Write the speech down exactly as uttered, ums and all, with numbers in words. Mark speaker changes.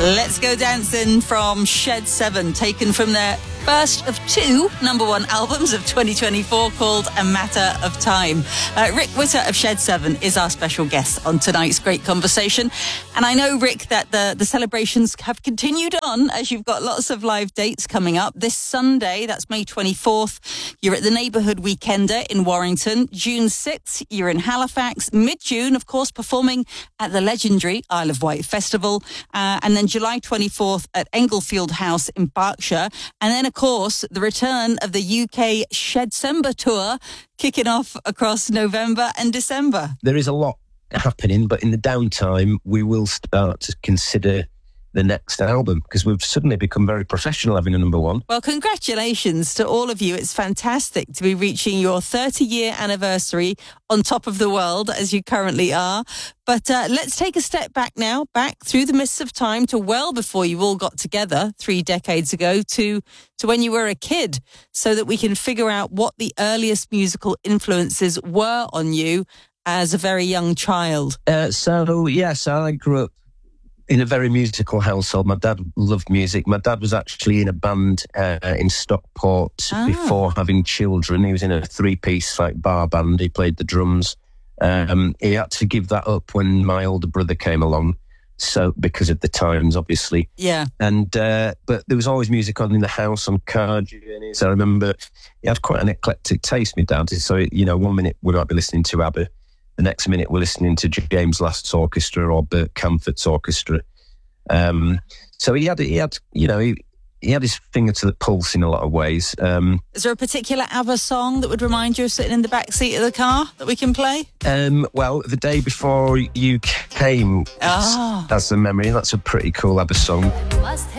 Speaker 1: Let's Go Dancing from Shed seven, taken from their first of two number one albums of twenty twenty-four called A Matter of Time. Uh, Rick Witter of Shed seven is our special guest on tonight's great conversation. And I know, Rick, that the, the celebrations have continued on as you've got lots of live dates coming up. This Sunday, that's May twenty-fourth, you're at the Neighbourhood Weekender in Warrington. June sixth, you're in Halifax. Mid-June, of course, performing at the legendary Isle of Wight Festival. Uh, and then July twenty-fourth at Englefield House in Berkshire. And then, of course, the return of the U K Shedsember tour kicking off across November and December.
Speaker 2: There is a lot happening, but in the downtime, we will start to consider the next album because we've suddenly become very professional having a number one.
Speaker 1: Well, congratulations to all of you. It's fantastic to be reaching your thirty-year anniversary on top of the world as you currently are. But uh, let's take a step back now, back through the mists of time to well before you all got together three decades ago to, to when you were a kid, so that we can figure out what the earliest musical influences were on you as a very young child.
Speaker 2: Uh, so, yes, I grew up in a very musical household. My dad loved music. My dad was actually in a band uh, in Stockport ah. before having children. He was in a three-piece like bar band. He played the drums. Um, he had to give that up when my older brother came along, so because of the times, obviously.
Speaker 1: Yeah.
Speaker 2: And uh, but there was always music on in the house, on car journeys. I remember he had quite an eclectic taste, my dad. So, you know, one minute we might be listening to ABBA. The next minute we're listening to James Last's orchestra or Bert Camfort's orchestra. Um, so he had, he had, you know, he, he had his finger to the pulse in a lot of ways. Um,
Speaker 1: Is there a particular ABBA song that would remind you of sitting in the back seat of the car that we can play?
Speaker 2: Um, well, The Day Before You Came,
Speaker 1: oh.
Speaker 2: That's a memory. That's a pretty cool ABBA song.